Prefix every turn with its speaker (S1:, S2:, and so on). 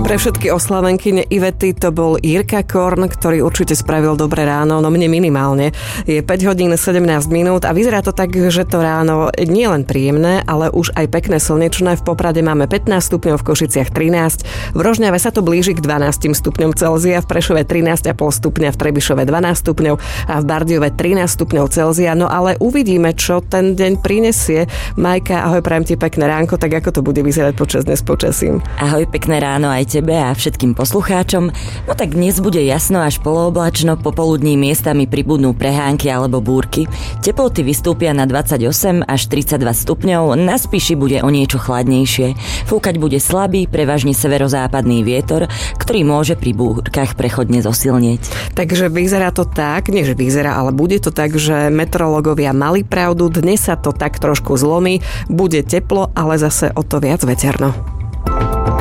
S1: Pre všetky oslavenkyne Ivety to bol Jirka Korn, ktorý určite spravil dobré ráno, no mne minimálne. Je 5 hodín 17 minút a vyzerá to tak, že to ráno nie len príjemné, ale už aj pekné slnečné. V Poprade máme 15 stupňov, v Košiciach 13, v Rožňave sa to blíži k 12 stupňom Celzia, v Prešove 13,5 stupňa, v Trebišove 12 stupňov a v Bardiove 13 stupňov Celzia. No ale uvidíme, čo ten deň prinesie. Majka, ahoj, prajem ti pekné ránko, tak ako to bude vyzerať počas dnes počasím.
S2: Ahoj, pekné ráno aj tebe a všetkým poslucháčom. No tak dnes bude jasno až polooblačno, popoludní miestami pribudnú prehánky alebo búrky. Teploty vystúpia na 28 až 32 stupňov, na Spiši bude o niečo chladnejšie. Fúkať bude slabý, prevažne severozápadný vietor, ktorý môže pri búrkach prechodne zosilnieť.
S1: Takže vyzerá to tak, nie že vyzerá, ale bude to tak, že meteorológovia mali pravdu, dnes sa to tak trošku zlomí, bude teplo, ale zase o to viac veterno.